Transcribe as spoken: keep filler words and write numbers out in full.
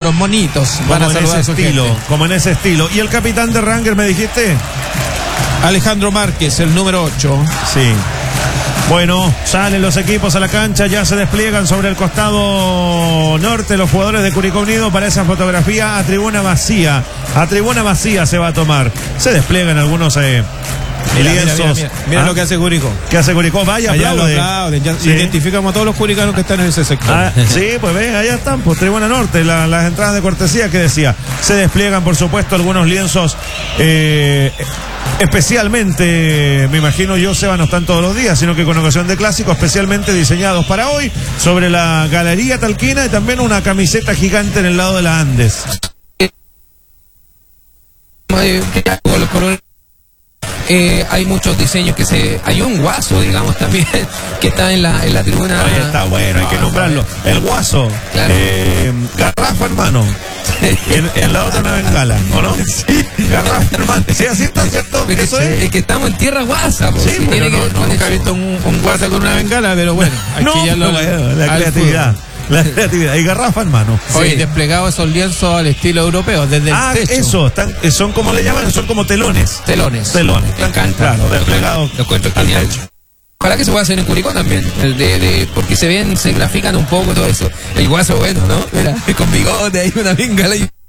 los monitos van como a en saludar ese a su estilo, gente. como en ese estilo. ¿Y el capitán de Rangers me dijiste? Alejandro Márquez, el número ocho. Sí. Bueno, salen los equipos a la cancha, ya se despliegan sobre el costado norte los jugadores de Curicó Unido para esa fotografía a tribuna vacía. A tribuna vacía se va a tomar. Se despliegan algunos eh, Mira, mira, lienzos. mira, mira, mira ¿Ah? lo que hace Curicó. ¿Qué hace Curicó? Vaya, Allá lo aplaude. aplauden, ya Sí. identificamos a todos los curicanos que están en ese sector. Ah, sí, pues ven, allá están, pues Tribuna Norte, la- las entradas de cortesía que decía. Se despliegan, por supuesto, algunos lienzos, eh, especialmente, me imagino yo, Seba, no están todos los días, sino que con ocasión de clásico, especialmente diseñados para hoy, sobre la Galería Talquina y también una camiseta gigante en el lado de la Andes. Eh, hay muchos diseños que se... Hay un guaso, digamos, también, que está en la, en la tribuna. Ahí está bueno, hay que nombrarlo. El Guaso, Claro. eh, Garrafa, hermano. En, en la otra una bengala, ¿o no? Sí, Garrafa, hermano. Sí, así está, ¿cierto? Pero Eso es, es. es que estamos en tierra guasa, pues, Sí, si pero tiene no- que- no, Nunca he visto un, un guasa con una bengala, pero bueno, hay No, que ya lo, bueno, la al creatividad. fútbol. La creatividad. Y Garrafa, hermano. Oye, Sí. desplegado esos lienzos al estilo europeo, desde Ah, el techo. eso, están, eh, son como le llaman, son como telones. Telones. Telones. Me encanta. Claro, desplegados. Lo encuentro al genial. techo. Ojalá que se pueda hacer en Curicó también, el de, de, porque se ven, se grafican un poco todo eso. El guaso bueno, ¿no? Mira, con bigote, ahí una bengala y